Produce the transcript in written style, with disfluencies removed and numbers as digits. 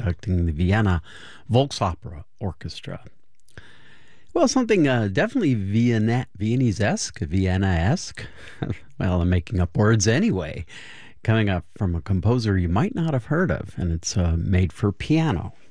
conducting the Vienna Volksopera Orchestra. Well, something definitely Viennese-esque, Vienna-esque. Well, I'm making up words anyway. Coming up from a composer you might not have heard of, and it's made for piano.